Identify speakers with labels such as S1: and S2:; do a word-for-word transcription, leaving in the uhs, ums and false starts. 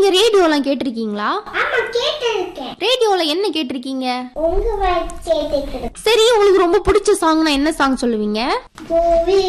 S1: நீங்க ரேடியோலாம் கேட்டிருக்கீங்களா?
S2: ஆமா கேட்டிருக்கேன்.
S1: ரேடியோல என்ன கேட்டிருக்கீங்க?
S2: உங்க வாய்ஸ் கேட்டிருக்கேன்.
S1: சரி, உங்களுக்கு ரொம்ப பிடிச்ச சாங்னா என்ன சாங் சொல்லுவீங்க?